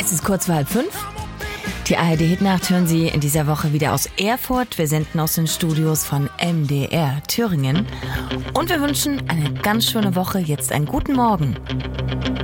Es ist kurz vor 4:30. Die ARD-Hitnacht hören Sie in dieser Woche wieder aus Erfurt. Wir senden aus den Studios von MDR Thüringen. Und wir wünschen eine ganz schöne Woche. Jetzt einen guten Morgen.